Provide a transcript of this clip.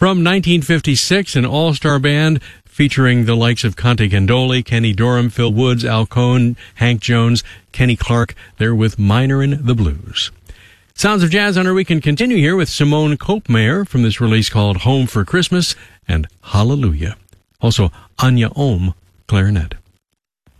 From 1956, an all-star band featuring the likes of Conte Candoli, Kenny Dorham, Phil Woods, Al Cohn, Hank Jones, Kenny Clark. They're with Minorin' the Blues. Sounds of Jazz on our weekend continue here with Simone Kopmeyer from this release called Home for Christmas and Hallelujah. Also, Anya Ohm, clarinet.